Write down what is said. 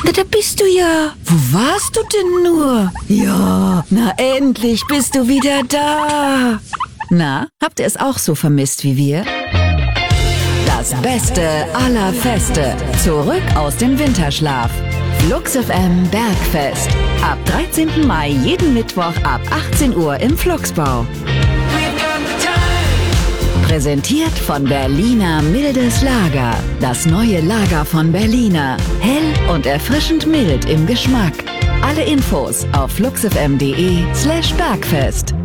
Da bist du ja. Wo warst du denn nur? Ja, na endlich bist du wieder da. Na, habt ihr es auch so vermisst wie wir? Das Beste aller Feste. Zurück aus dem Winterschlaf. Flux FM Bergfest. Ab 13. Mai jeden Mittwoch ab 18 Uhr im Fluxbau. Präsentiert von Berliner Mildes Lager. Das neue Lager von Berliner. Hell und erfrischend mild im Geschmack. Alle Infos auf fluxfm.de/Bergfest.